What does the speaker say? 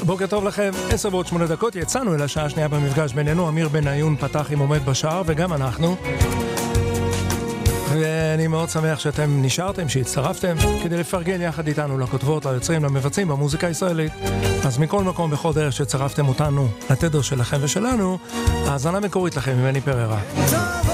בוקר טוב לכם, 10:08, יצאנו אל השעה השנייה במפגש בינינו. אמיר בניון פתח עם עומד בשער וגם אנחנו, ואני מאוד שמח שאתם נשארתם, שהצטרפתם כדי לפרגן יחד איתנו לכותבות, ליוצרים, למבצעים במוזיקה הישראלית. אז מכל מקום, בכל דרך שצרפתם אותנו לתדר שלכם ושלנו, האזנה מקורית לכם ממני פררה.